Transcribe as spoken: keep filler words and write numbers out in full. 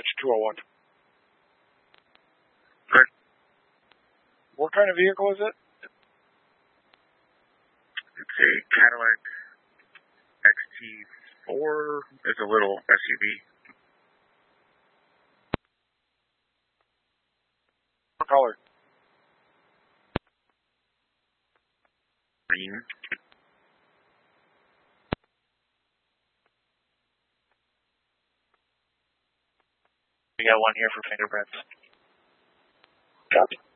It's two oh one. Good. What kind of vehicle is it? It's a Cadillac X T four. It's a little S U V. What color? Green. We got one here for fingerprints. Copy.